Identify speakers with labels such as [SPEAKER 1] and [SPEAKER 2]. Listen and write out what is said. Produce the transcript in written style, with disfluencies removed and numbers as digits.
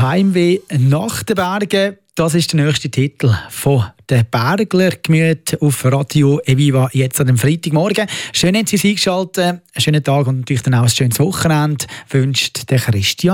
[SPEAKER 1] Heimweh nach den Bergen. Das ist der nächste Titel von den Bergler Gemüt auf Radio Eviva jetzt an dem Freitagmorgen. Schön, dass Sie sich eingeschaltet. Einen schönen Tag und natürlich dann auch ein schönes Wochenende wünscht der Christian.